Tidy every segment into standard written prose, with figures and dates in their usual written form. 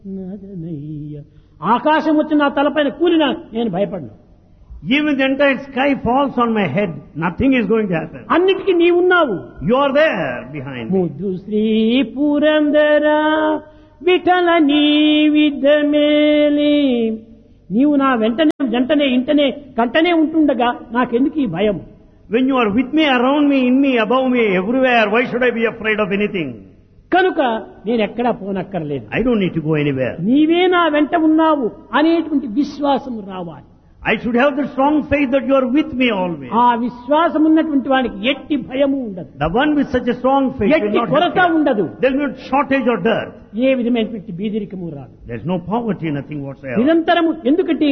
ఆకాశం వచ్చి నా తలపైన కూలినా నేను భయపడను. Even the entire sky falls on my head, nothing is going to happen. అన్నిటికీ నీవున్నావు. You are there behind me. ముద్దు శ్రీ పురందర విఠల నీ విద్యమేలి, నీవు నా వెంటనే ఇంటనే కంటనే ఉంటుండగా నాకెందుకు ఈ భయం? When you are with me, around me, in me, above me, everywhere, why should I be afraid of anything? కనుక నేను ఎక్కడా పోనక్కర్లేదు. I don't need to go anywhere. నీవే నా వెంట ఉన్నావు అనేటువంటి విశ్వాసం రావాలి. I should have the strong faith that you are with me always. ఆ విశ్వాసం ఉన్నటువంటి వానికి ఎట్టి భయము ఉండదు. The one with such a strong faith will ఎట్టి not కొరత have fear. ఉండదు. There will be no shortage or dearth. ఏ విధమైనటువంటి బీదరికము రాదు. There is no poverty, nothing whatsoever. నిరంతరము ఎందుకంటే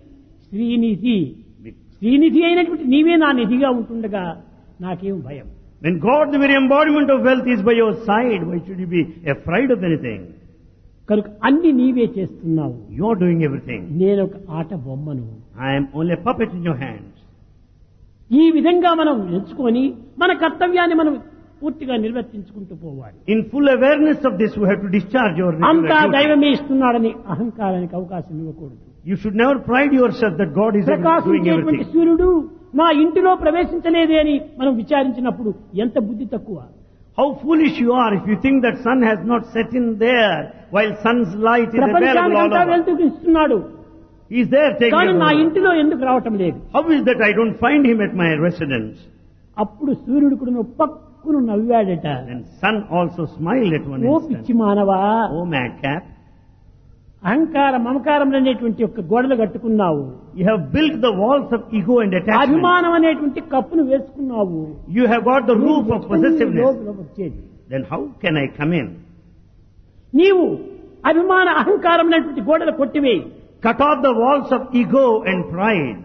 శ్రీనిధి అయినటువంటి నీవే నా నిధిగా ఉంటుండగా నాకేం భయం? When God, the very embodiment of wealth, is by your side, why should you be afraid of anything? కనుక అన్ని నీవే చేస్తున్నావు. You are doing everything. నేను ఒక ఆట బొమ్మను. I am only a puppet in your hands. ఈ విధంగా మనం ఎంచుకొని మన కర్తవ్యాన్ని మనం పూర్తిగా నిర్వర్తించుకుంటూ పోవాలి. In full awareness of this, we have to discharge your అంతా duty. దైవమే ఇస్తున్నాడని అహంకారానికి అవకాశం ఇవ్వకూడదు. You should never pride yourself that God is doing ప్రకాశించేటువంటి everything. సూర్యుడు నా ఇంటిలో ప్రవేశించలేదే అని మనం విచారించినప్పుడు ఎంత బుద్ధి తక్కువ. How foolish you are if you think that sun has not set in there while sun's light is available all ప్రపంచానికంతా over. వెళ్తూ ఇస్తున్నాడు, He is there taking కానీ నా over. ఇంటిలో ఎందుకు రావటం లేదు? How is that I don't find him at my residence? అప్పుడు సూర్యుడు కూడా పక్కును నవ్వాడట. And sun also smiled at one oh instant. పిచ్చి మానవా, Oh madcap, అహంకార మమకారం అనేటువంటి ఒక గోడలు కట్టుకున్నావు, you have built the walls of ego and attachment. అభిమానం అనేటువంటి కప్పును వేసుకున్నావు. You have got the roof of possessiveness. లోపలికి వచ్చేది. Then how can I come in? నీవు అభిమాన అహంకారం అనేటువంటి గోడలు కొట్టివేయి. Cut off the walls of ego and pride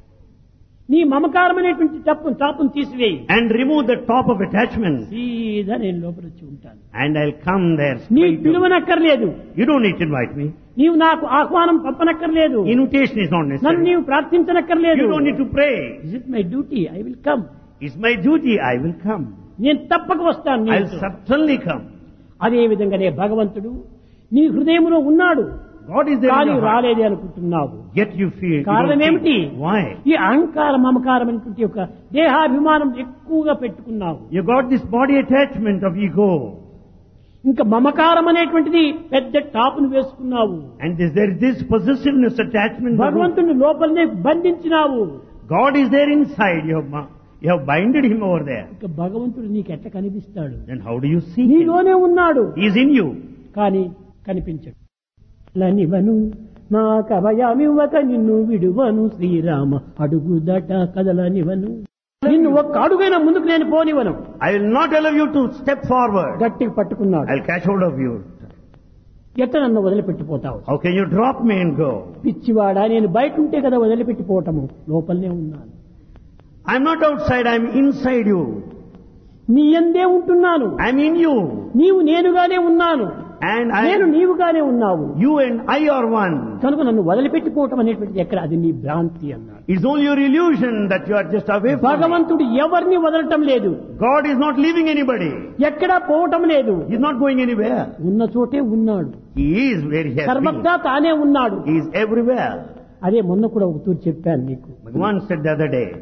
నీ మమకారం అనేటువంటి టాపును తీసివేయి. and remove the top of attachment. సీదా నేను లోపల వచ్చి ఉంటాను. And I'll come there నీ straight. పిలువనక్కర్లేదు, You don't need to invite me. నీవు నాకు ఆహ్వానం పంపనక్కర్లేదు, Invitation is not నన్ను necessary. నీవు ప్రార్థించనక్కర్లేదు. You don't need to pray. Is it my duty? I will come. It's my duty. I will come. నేను తప్పక వస్తాను. I'll certainly come. అదే విధంగానే భగవంతుడు నీ హృదయంలో ఉన్నాడు, God is there in కానీ your heart. రాలేదే అనుకుంటున్నావు. Yet you feel. you కారణం don't ఏమిటి? think. Why? ఈ అహంకార మమకారం అనేటువంటి ఒక దేహాభిమానం ఎక్కువగా పెట్టుకున్నావు. You got this body attachment of ego. ఇంకా మమకారం అనేటువంటిది పెద్ద టాపును వేసుకున్నావు. And there is this possessiveness attachment. భగవంతుని లోపలనే బంధించినావు. God is there inside. You have binded him over there. ఇంకా భగవంతుడు నీకు ఎట్లా కనిపిస్తాడు? Then how do you see him? నీలోనే ఉన్నాడు, He is in you. కానీ కనిపించడు. లనివను నా కభయమివ్వక నిన్ను విడువను శ్రీరామ అడుగుదట కదలనివను, నిన్ను ఒక్క అడుగైనా ముందుకు నేను పోనివను. I will not allow you to step forward. గట్టిగా పట్టుకున్నాడు. I'll catch hold of you. ఎట్ట నన్ను వదిలిపెట్టిపోతావు? How can you drop me and go? పిచ్చివాడా, నేను బయట ఉంటే కదా వదిలిపెట్టిపోవటము, లోపలనే ఉన్నాను. I'm not outside. I'm inside you. నీ యందే ఉంటున్నాను. I'm in you. నీవు నేనుగానే ఉన్నాను, And నేను నీవుగానే ఉన్నావు. you and I are one. కనుక నన్ను వదిలిపెట్టిపోవటం అనేటువంటిది ఎక్కడ? అది నీ భ్రాంతి అన్నాడు. It's only your illusion that you are just away from me. భగవంతుడు ఎవరిని వదలటం లేదు, God is not leaving anybody. ఎక్కడా పోవటం లేదు. He's not going anywhere. ఉన్న చోటే ఉన్నాడు, He is where he has been. సర్వదా తానే ఉన్నాడు. He is everywhere. అదే మొన్న కూడా ఒక తూరు చెప్పాను నీకు. Bhagavan said the other day,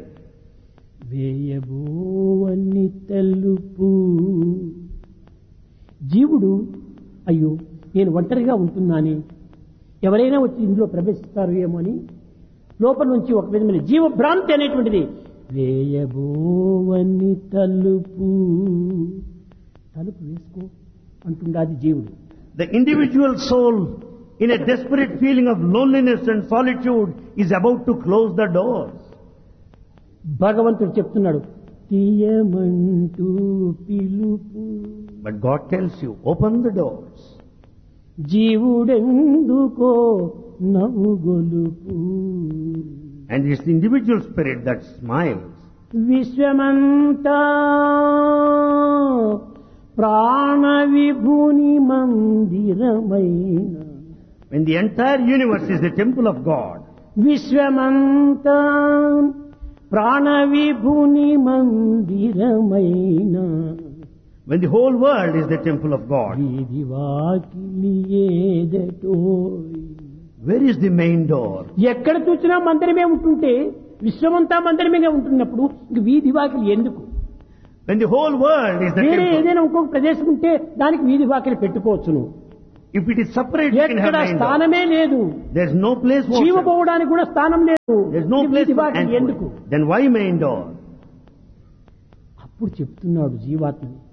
వేయబోవని తెలుపు జీవుడు, అయ్యో నేను ఒంటరిగా ఉంటున్నాని, ఎవరైనా వచ్చి ఇందులో ప్రవేశిస్తారు ఏమో అని లోపల నుంచి ఒక విధమైన జీవభ్రాంతి అనేటువంటిది. వేయబోవని తలుపు, తలుపు వేసుకో అంటుండాది జీవుడు. the individual soul in a desperate feeling of loneliness and solitude is about to close the doors. భగవంతుడు చెప్తున్నాడు, తీయమంటూ పిలుపు. But God tells you, open the doors. జీవుడెందుకో నవ్వుగొలుపు. And it's the individual spirit that smiles. విశ్వమంతా ప్రాణ విభుని మందిరమైన. When the entire universe is the temple of God. విశ్వమంతా ప్రాణ విభుని మందిరమైన when the whole world is the temple of God. వీధి వాకిలి ఏదటోయ్. Where is the main door? ఎక్కడ చూసినా మందిరమే ఉంటుంటే, విశ్వమంతా మందిరమే ఉంటున్నప్పుడు ఇంక వీధి వాకిలి ఎందుకు? When the whole world is the వేరే temple. ఏదైనా ఇంకొక ప్రదేశం ఉంటే దానికి వీధి వాకిలి పెట్టుకోవచ్చును. If it is separate, you can have ఎక్కడ main door. స్థానమే లేదు, There's no place for జీవ worship. పోవడానికి కూడా స్థానం లేదు. There's no ఇంక place వీధి for వాకిలి ఎందుకు? entry. Then why main door? అప్పుడు చెప్తున్నాడు జీవాత్మని,